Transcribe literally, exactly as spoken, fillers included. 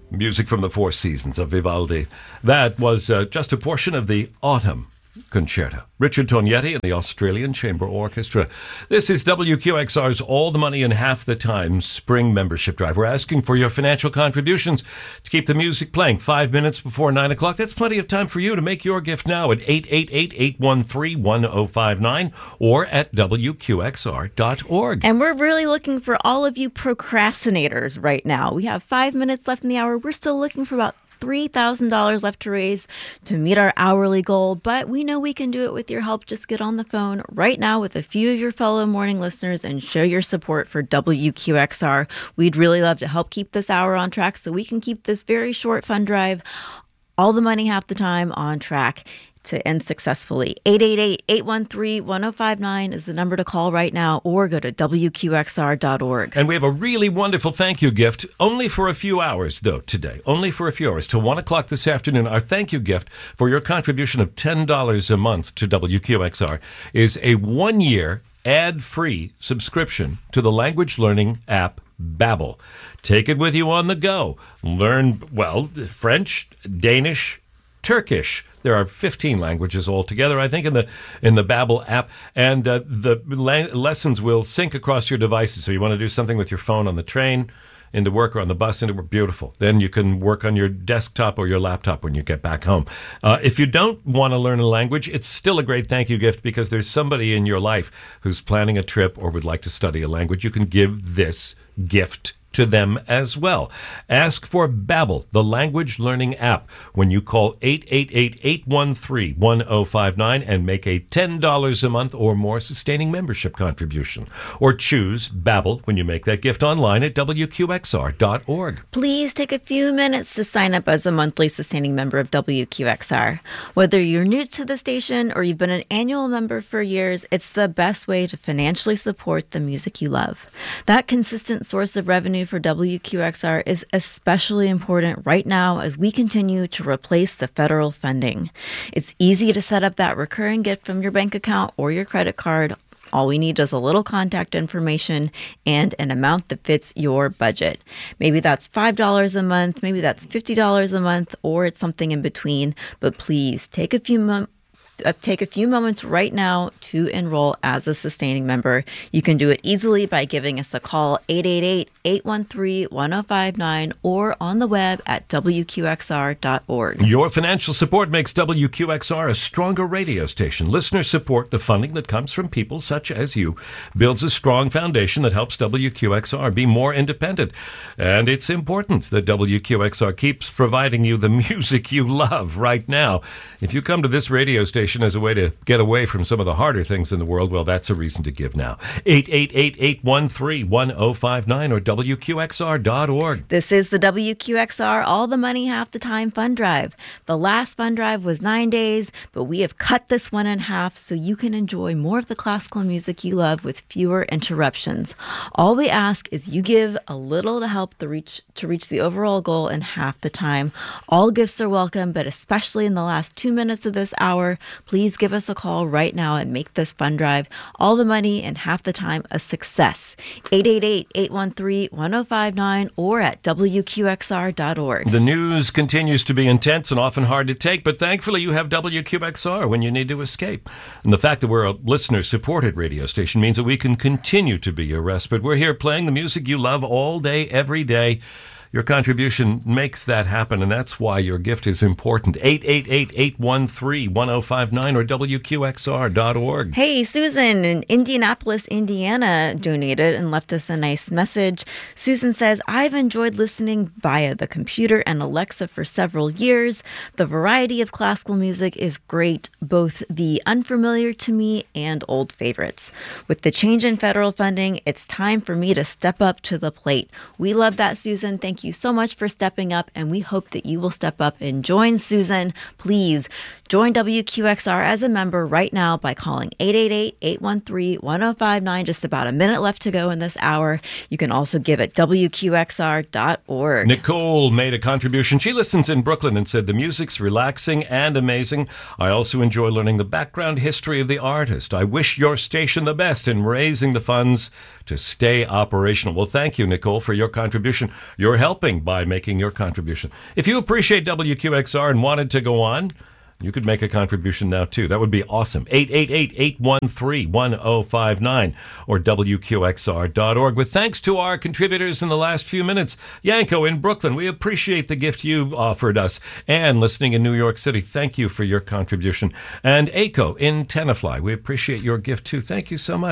Music from the Four Seasons of Vivaldi. That was uh, just a portion of the Autumn Concerto. Richard Tognetti and the Australian Chamber Orchestra. This is W Q X R's All the Money in Half the Time Spring Membership Drive. We're asking for your financial contributions to keep the music playing. Five minutes before nine o'clock. That's plenty of time for you to make your gift now at eight eight eight, eight one three, one zero five nine or at W Q X R dot org. And we're really looking for all of you procrastinators right now. We have five minutes left in the hour. We're still looking for about three thousand dollars left to raise to meet our hourly goal, but we know we can do it with your help. Just get on the phone right now with a few of your fellow morning listeners and show your support for W Q X R. We'd really love to help keep this hour on track so we can keep this very short fund drive, all the money half the time, on track to end successfully. eight eight eight, eight one three, one zero five nine is the number to call right now, or go to W Q X R dot org. And we have a really wonderful thank you gift, only for a few hours, though, today. Only for a few hours. Till one o'clock this afternoon, our thank you gift for your contribution of ten dollars a month to W Q X R is a one-year ad-free subscription to the language learning app Babbel. Take it with you on the go. Learn, well, French, Danish, Turkish. There are fifteen languages altogether, I think, in the in the Babbel app, and uh, the la- lessons will sync across your devices. So you want to do something with your phone on the train, into work, or on the bus into work, beautiful. Then you can work on your desktop or your laptop when you get back home. Uh, if you don't want to learn a language, it's still a great thank you gift because there's somebody in your life who's planning a trip or would like to study a language. You can give this gift to them as well. Ask for Babbel, the language learning app, when you call eight eight eight, eight one three, one zero five nine and make a ten dollars a month or more sustaining membership contribution. Or choose Babbel when you make that gift online at W Q X R dot org. Please take a few minutes to sign up as a monthly sustaining member of W Q X R. Whether you're new to the station or you've been an annual member for years, it's the best way to financially support the music you love. That consistent source of revenue for W Q X R is especially important right now as we continue to replace the federal funding. It's easy to set up that recurring gift from your bank account or your credit card. All we need is a little contact information and an amount that fits your budget. Maybe that's five dollars a month, maybe that's fifty dollars a month, or it's something in between. But please take a few months. Uh, take a few moments right now to enroll as a sustaining member. You can do it easily by giving us a call, eight eight eight, eight one three, one zero five nine, or on the web at W Q X R dot org. Your financial support makes W Q X R a stronger radio station. Listener support, the funding that comes from people such as you, builds a strong foundation that helps W Q X R be more independent. And it's important that W Q X R keeps providing you the music you love right now. If you come to this radio station as a way to get away from some of the harder things in the world, well, that's a reason to give now. eight eight eight, eight one three, one zero five nine or W Q X R dot org. This is the W Q X R All the Money Half the Time Fund Drive. The last fund drive was nine days, but we have cut this one in half so you can enjoy more of the classical music you love with fewer interruptions. All we ask is you give a little to help the reach to reach the overall goal in half the time. All gifts are welcome, but especially in the last two minutes of this hour, please give us a call right now and make this fund drive, all the money and half the time, a success. eight eight eight, eight one three, one zero five nine or at W Q X R dot org. The news continues to be intense and often hard to take, but thankfully you have W Q X R when you need to escape. And the fact that we're a listener-supported radio station means that we can continue to be your respite. We're here playing the music you love all day, every day. Your contribution makes that happen, and that's why your gift is important. eight eight eight, eight one three, one zero five nine or W Q X R dot org. Hey, Susan in Indianapolis, Indiana donated and left us a nice message. Susan says, I've enjoyed listening via the computer and Alexa for several years. The variety of classical music is great, both the unfamiliar to me and old favorites. With the change in federal funding, it's time for me to step up to the plate. We love that, Susan. Thank you so much for stepping up, and we hope that you will step up and join Susan. Please Join W Q X R as a member right now by calling eight eight eight, eight one three, one oh five nine. Just about a minute left to go in this hour. You can also give at W Q X R dot org. Nicole made a contribution. She listens in Brooklyn and said, the music's relaxing and amazing. I also enjoy learning the background history of the artist. I wish your station the best in raising the funds to stay operational. Well, thank you, Nicole, for your contribution. You're helping by making your contribution. If you appreciate W Q X R and wanted to go on, you could make a contribution now, too. That would be awesome. eight eight eight, eight one three, one oh five nine or W Q X R dot org. With thanks to our contributors in the last few minutes. Yanko in Brooklyn, we appreciate the gift you offered us. Ann, listening in New York City, thank you for your contribution. And Aiko in Tenafly, we appreciate your gift, too. Thank you so much.